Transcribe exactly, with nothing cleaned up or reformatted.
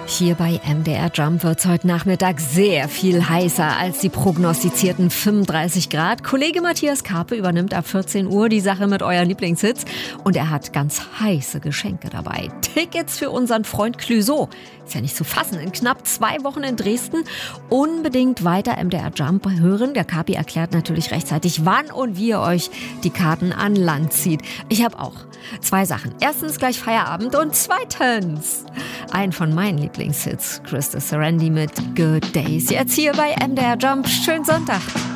Hier bei M D R Jump wird's heute Nachmittag sehr viel heißer als die prognostizierten fünfunddreißig Grad. Kollege Matthias Karpe übernimmt ab vierzehn Uhr die Sache mit euren Lieblingshits und er hat ganz heiße Geschenke dabei. Tickets für unseren Freund Clouseau. Ist ja nicht zu fassen. In knapp zwei Wochen in Dresden. Unbedingt weiter M D R Jump hören. Der Kapi erklärt natürlich rechtzeitig, wann und wie ihr euch die Karten an Land zieht. Ich habe auch zwei Sachen. Erstens gleich Feierabend und zweitens ein von meinen Lieblingshits, Krista Serendi mit Good Days. Jetzt hier bei M D R Jump. Schönen Sonntag.